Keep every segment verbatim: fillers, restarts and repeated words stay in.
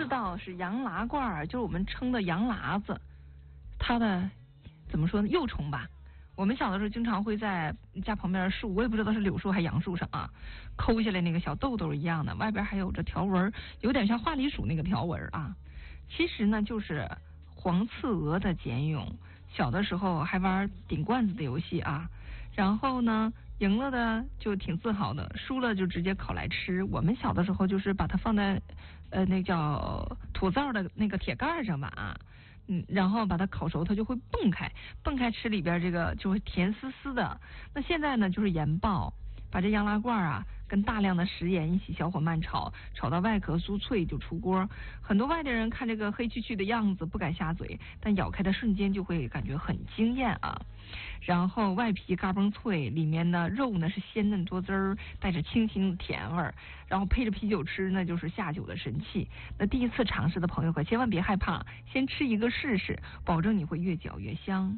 四道是羊喇罐，就是我们称的羊喇子，它的怎么说呢，幼虫吧。我们小的时候经常会在家旁边的树，我也不知道是柳树还是杨树上啊，抠下来那个小豆豆一样的，外边还有着条纹，有点像花栗鼠那个条纹啊。其实呢，就是黄刺鹅的茧蛹。小的时候还玩顶罐子的游戏啊，然后呢，赢了的就挺自豪的，输了就直接烤来吃。我们小的时候就是把它放在呃那叫土灶的那个铁盖上吧啊。嗯，然后把它烤熟，它就会蹦开，蹦开吃里边这个就会甜丝丝的。那现在呢，就是盐爆，把这羊喇罐啊跟大量的食盐一起小火慢炒，炒到外壳酥脆就出锅。很多外地人看这个黑黢黢的样子不敢下嘴，但咬开的瞬间就会感觉很惊艳啊。然后外皮嘎嘣脆，里面呢肉呢是鲜嫩多汁儿，带着清新的甜味儿，然后配着啤酒吃，那就是下酒的神器。那第一次尝试的朋友可千万别害怕，先吃一个试试，保证你会越嚼越香。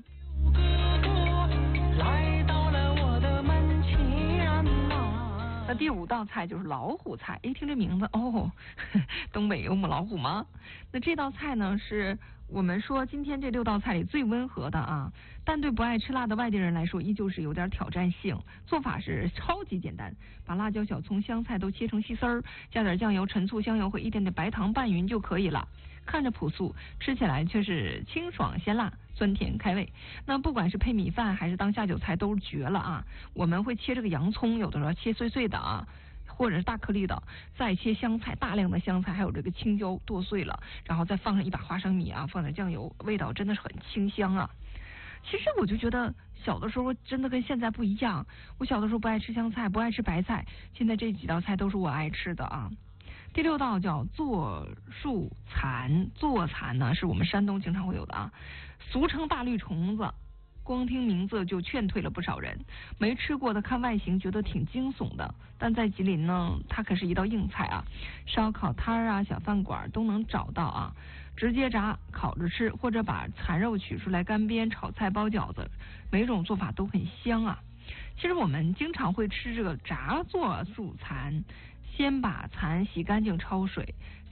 来到了我的门前呐。那第五道菜就是老虎菜，一听这名字哦，东北有母老虎吗？那这道菜呢是我们说今天这六道菜里最温和的啊，但对不爱吃辣的外地人来说依旧是有点挑战性。做法是超级简单，把辣椒、小葱、香菜都切成细丝儿，加点酱油、陈醋、香油和一点点白糖拌匀就可以了。看着朴素，吃起来却是清爽鲜辣，酸甜开胃。那不管是配米饭还是当下酒菜都绝了啊！我们会切这个洋葱，有的时候切碎碎的啊，或者是大颗粒的，再切香菜，大量的香菜，还有这个青椒剁碎了，然后再放上一把花生米啊，放点酱油，味道真的是很清香啊。其实我就觉得小的时候真的跟现在不一样，我小的时候不爱吃香菜，不爱吃白菜，现在这几道菜都是我爱吃的啊。第六道叫坐树蚕，坐蚕呢是我们山东经常会有的啊，俗称大绿虫子。光听名字就劝退了不少人，没吃过的看外形觉得挺惊悚的，但在吉林呢，它可是一道硬菜啊，烧烤摊啊、小饭馆都能找到啊，直接炸、烤着吃，或者把蚕肉取出来干煸、炒菜、包饺子，每种做法都很香啊。其实我们经常会吃这个炸坐树蚕，先把蚕洗干净焯水。